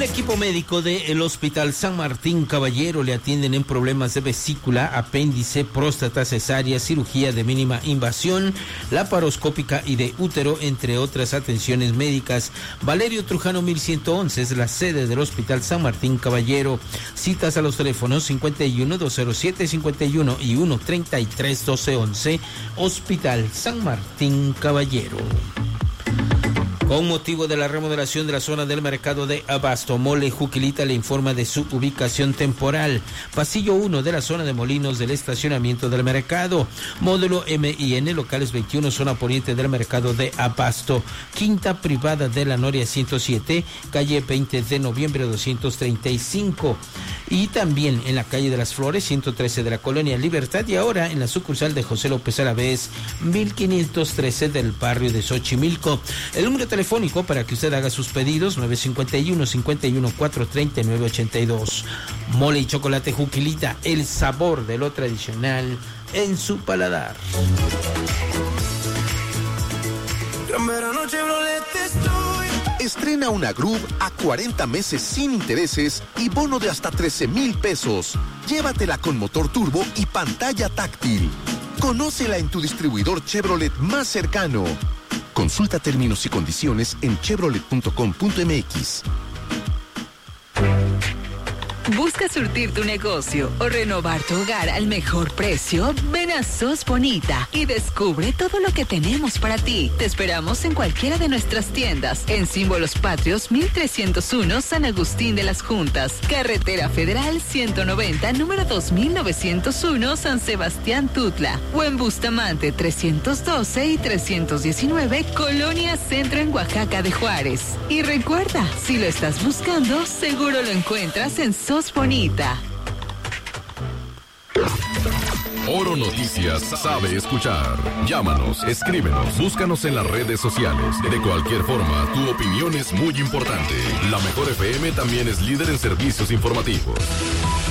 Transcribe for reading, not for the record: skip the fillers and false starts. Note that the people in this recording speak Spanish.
equipo médico del Hospital San Martín Caballero le atienden en problemas de vesícula, apéndice, próstata, cesárea, cirugía de mínima invasión, laparoscópica y de útero, entre otras atenciones médicas. Valerio Trujano 1111 es la sede del Hospital San Martín Caballero. Citas a los teléfonos 51-207-51 y 1-33-1211. Hospital San Martín Caballero. Con motivo de la remodelación de la zona del mercado de Abasto, Mole Juquilita le informa de su ubicación temporal. Pasillo 1 de la zona de Molinos del estacionamiento del mercado. Módulo M&N, locales 21, zona poniente del mercado de Abasto. Quinta privada de la Noria 107, calle 20 de noviembre 235. Y también en la calle de las Flores 113 de la Colonia Libertad, y ahora en la sucursal de José López Alavés 1513 del barrio de Xochimilco. El número telefónico para que usted haga sus pedidos 951-51-439-82. Mole y chocolate Juquilita, el sabor de lo tradicional en su paladar. Estrena una Groove a 40 meses sin intereses y bono de hasta 13,000 pesos. Llévatela con motor turbo y pantalla táctil. Conócela en tu distribuidor Chevrolet más cercano. Consulta términos y condiciones en chevrolet.com.mx. ¿Buscas surtir tu negocio o renovar tu hogar al mejor precio? Ven a Sos Bonita y descubre todo lo que tenemos para ti. Te esperamos en cualquiera de nuestras tiendas. En Símbolos Patrios 1301 San Agustín de las Juntas, Carretera Federal 190, número 2901 San Sebastián Tutla, o en Bustamante 312 y 319 Colonia Centro en Oaxaca de Juárez. Y recuerda, si lo estás buscando, seguro lo encuentras en Sos Bonita. Oro Noticias sabe escuchar. Llámanos, escríbenos, búscanos en las redes sociales. De cualquier forma, tu opinión es muy importante. La Mejor FM también es líder en servicios informativos.